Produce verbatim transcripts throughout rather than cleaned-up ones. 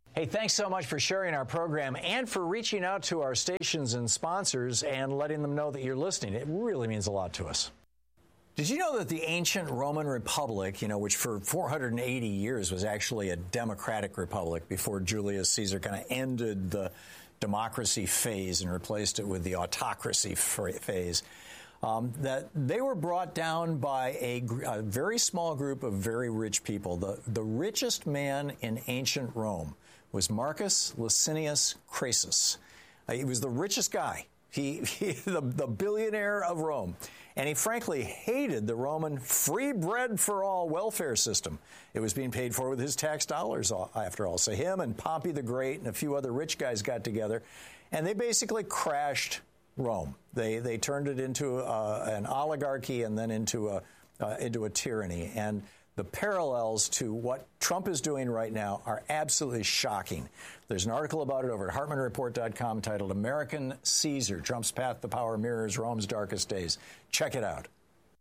Hey, thanks so much for sharing our program and for reaching out to our stations and sponsors and letting them know that you're listening. It really means a lot to us. Did you know that the ancient Roman Republic, you know, which for four hundred eighty years was actually a democratic republic before Julius Caesar kind of ended the democracy phase and replaced it with the autocracy phase, um, that they were brought down by a, a very small group of very rich people. The, the richest man in ancient Rome was Marcus Licinius Crassus. Uh, he was the richest guy. He, he the, the billionaire of Rome. And he frankly hated the Roman free bread for all welfare system. It was being paid for with his tax dollars, after all. So him and Pompey the Great and a few other rich guys got together, and they basically crashed Rome. They they turned it into uh, an oligarchy and then into a uh, into a tyranny. And the parallels to what Trump is doing right now are absolutely shocking. There's an article about it over at Hartmann Report dot com titled American Caesar, Trump's Path to Power Mirrors Rome's Darkest Days. Check it out.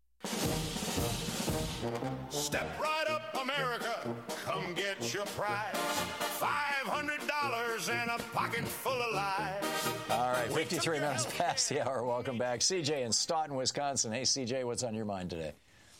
Step right up, America. Come get your prize. five hundred dollars and a pocket full of lies. All right, fifty-three minutes past the hour. Welcome back. C J in Staunton, Wisconsin. Hey, C J, what's on your mind today?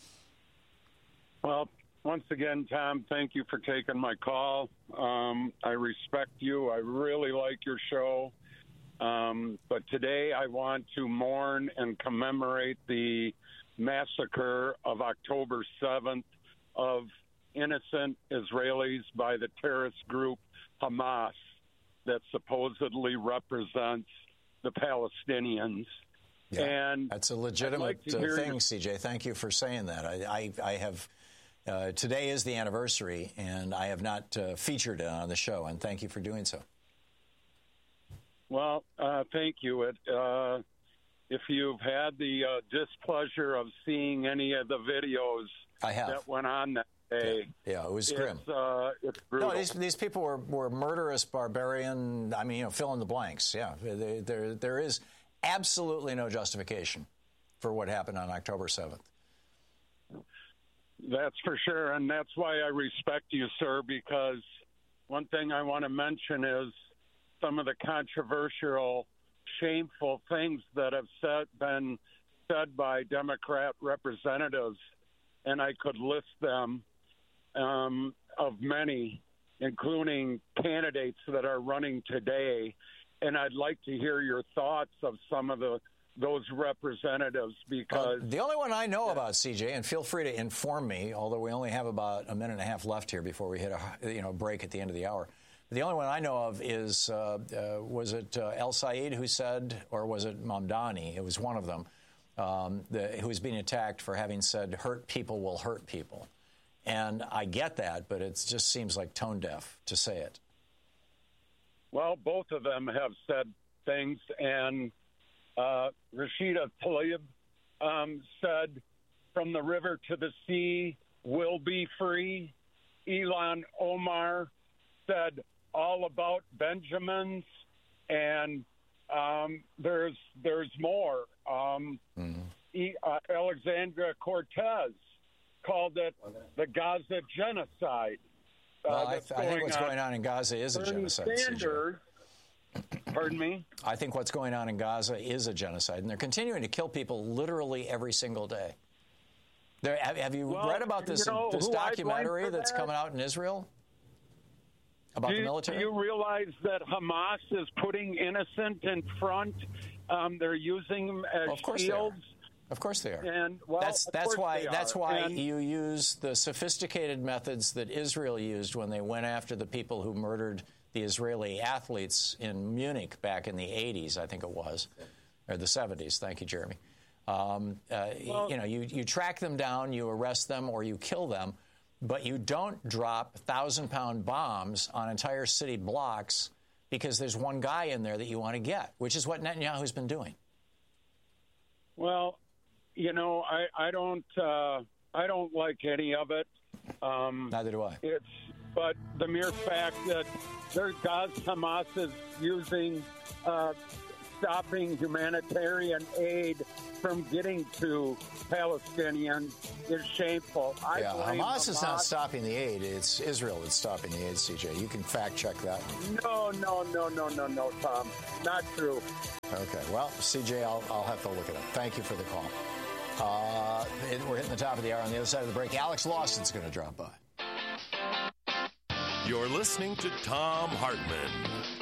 Well, once again, Tom, thank you for taking my call. Um, I respect you. I really like your show. Um, but today I want to mourn and commemorate the massacre of October seventh of innocent Israelis by the terrorist group Hamas that supposedly represents the Palestinians. Yeah, and that's a legitimate like uh, thing, your- C J. Thank you for saying that. I, I, I have... Uh, today is the anniversary, and I have not uh, featured it on the show, and thank you for doing so. Well, uh, thank you. It, uh, if you've had the uh, displeasure of seeing any of the videos I have. that went on that day, yeah, yeah it was grim. It's, uh, it's brutal. No, these, these people were, were murderous, barbarian. I mean, you know, fill in the blanks. Yeah, there, there, there is absolutely no justification for what happened on October seventh. That's for sure, and that's why I respect you, sir, because one thing I want to mention is some of the controversial, shameful things that have said, been said by Democrat representatives, and I could list them um, of many, including candidates that are running today, and I'd like to hear your thoughts of some of the those representatives, because... Uh, the only one I know about, C J, and feel free to inform me, although we only have about a minute and a half left here before we hit a you know break at the end of the hour. The only one I know of is, uh, uh, was it uh, El Said who said, or was it Mamdani? It was one of them, um, the, who was being attacked for having said, hurt people will hurt people. And I get that, but it just seems like tone deaf to say it. Well, both of them have said things, and... Uh, Rashida Tlaib um, said, from the river to the sea will be free. Ilhan Omar said all about Benjamins, and um, there's there's more. Um, mm-hmm. e- uh, Alexandria Cortez called it the Gaza genocide. Well, uh, I, th- I think what's on. going on in Gaza is a Bernie genocide. Sanders, Pardon me? I think what's going on in Gaza is a genocide, and they're continuing to kill people literally every single day. There, have, have you well, read about this, you know, this documentary that's that? coming out in Israel about do, the military? Do you realize that Hamas is putting innocent in front? Um, they're using them as well, of course shields. They are. Of course they are. And well, that's that's why that's why and, you use the sophisticated methods that Israel used when they went after the people who murdered the Israeli athletes in Munich back in the eighties, I think it was, or the seventies. Thank you, Jeremy. Um, uh, well, you know, you, you track them down, you arrest them, or you kill them, but you don't drop thousand-pound bombs on entire city blocks because there's one guy in there that you want to get, which is what Netanyahu's been doing. Well, you know, I, I don't uh, I don't like any of it. Um, Neither do I. It's but the mere fact that their Gaza Hamas is using uh, stopping humanitarian aid from getting to Palestinians is shameful. I yeah, blame Hamas, Hamas is not stopping the aid. It's Israel that's stopping the aid, C J. You can fact check that. No, no, no, no, no, no, Tom. Not true. Okay, well, C J, I'll, I'll have to look it up. Thank you for the call. Uh, it, we're hitting the top of the hour. On the other side of the break, Alex Lawson's going to drop by. You're listening to Thom Hartmann.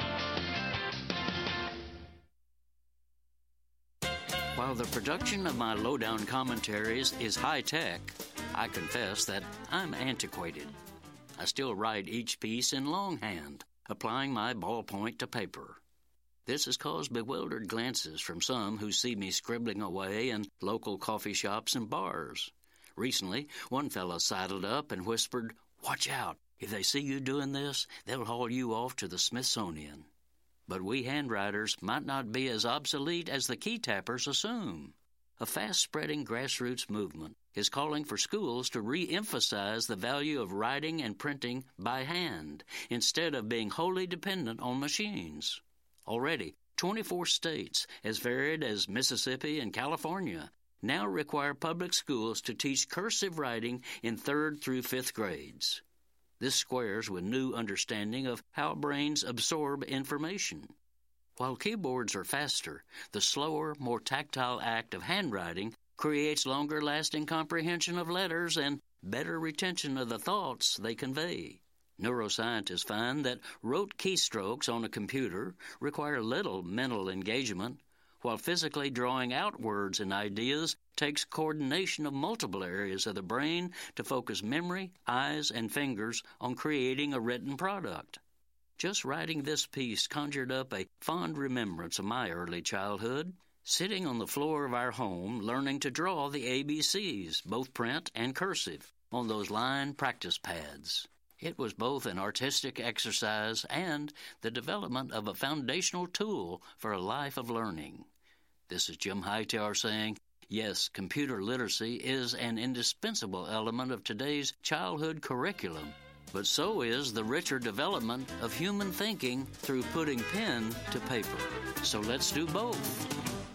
While the production of my lowdown commentaries is high-tech, I confess that I'm antiquated. I still write each piece in longhand, applying my ballpoint to paper. This has caused bewildered glances from some who see me scribbling away in local coffee shops and bars. Recently, one fellow sidled up and whispered, "Watch out. If they see you doing this, they'll haul you off to the Smithsonian." But we handwriters might not be as obsolete as the key tappers assume. A fast-spreading grassroots movement is calling for schools to re-emphasize the value of writing and printing by hand instead of being wholly dependent on machines. Already, twenty-four states, as varied as Mississippi and California, now require public schools to teach cursive writing in third through fifth grades. This squares with new understanding of how brains absorb information. While keyboards are faster, the slower, more tactile act of handwriting creates longer-lasting comprehension of letters and better retention of the thoughts they convey. Neuroscientists find that rote keystrokes on a computer require little mental engagement, while physically drawing out words and ideas takes coordination of multiple areas of the brain to focus memory, eyes, and fingers on creating a written product. Just writing this piece conjured up a fond remembrance of my early childhood, sitting on the floor of our home learning to draw the A B Cs, both print and cursive, on those line practice pads. It was both an artistic exercise and the development of a foundational tool for a life of learning. This is Jim Hightower saying, yes, computer literacy is an indispensable element of today's childhood curriculum, but so is the richer development of human thinking through putting pen to paper. So let's do both.